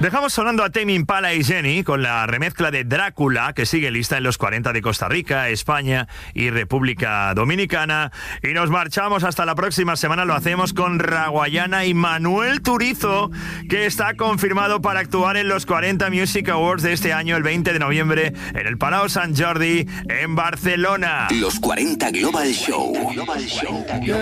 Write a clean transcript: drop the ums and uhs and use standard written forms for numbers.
Dejamos sonando a Tame Impala y Jenny con la remezcla de Drácula, que sigue lista en los 40 de Costa Rica, España y República Dominicana. Y nos marchamos hasta la próxima semana. Lo hacemos con Raguayana y Manuel Turizo, que está confirmado para actuar en los 40 Music Awards de este año, el 20 de noviembre, en el Palau Sant Jordi, en Barcelona. Los 40 Global Show. Girl,